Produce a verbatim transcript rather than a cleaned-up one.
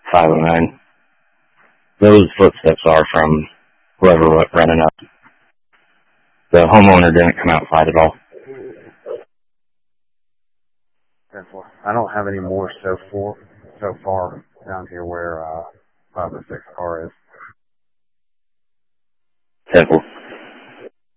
five oh nine. Those footsteps are from whoever was running up. The homeowner didn't come outside at all. I don't have any more so far, so far down here where uh, five oh six car is. Temple.